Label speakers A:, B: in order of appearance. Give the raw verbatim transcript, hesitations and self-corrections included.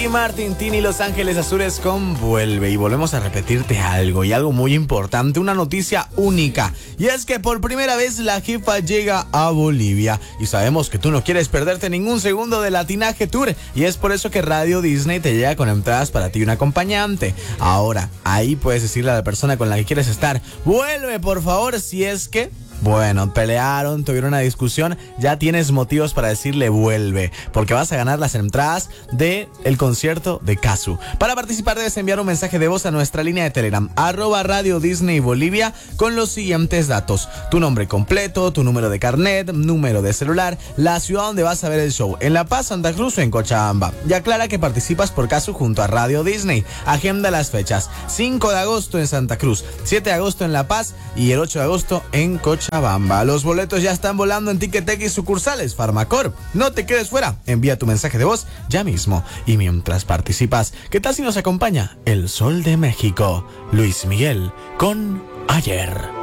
A: Ricky Martin, Tini, Los Ángeles Azules con Vuelve. Y volvemos a repetirte algo, y algo muy importante, una noticia única. Y es que por primera vez la jefa llega a Bolivia. Y sabemos que tú no quieres perderte ningún segundo de Latinaje Tour. Y es por eso que Radio Disney te llega con entradas para ti y un acompañante. Ahora, ahí puedes decirle a la persona con la que quieres estar: vuelve, por favor, si es que... Bueno, pelearon, tuvieron una discusión, ya tienes motivos para decirle vuelve, porque vas a ganar las entradas del concierto de Casu. Para participar debes enviar un mensaje de voz a nuestra línea de Telegram, arroba Radio Disney Bolivia, con los siguientes datos: tu nombre completo, tu número de carnet, número de celular, la ciudad donde vas a ver el show, en La Paz, Santa Cruz o en Cochabamba. Y aclara que participas por Casu junto a Radio Disney. Agenda las fechas: cinco de agosto en Santa Cruz, siete de agosto en La Paz y el ocho de agosto en Cochabamba. Los boletos ya están volando en Ticketek y sucursales Farmacor. No te quedes fuera, envía tu mensaje de voz ya mismo. Y mientras participas, ¿qué tal si nos acompaña el Sol de México? Luis Miguel con Ayer.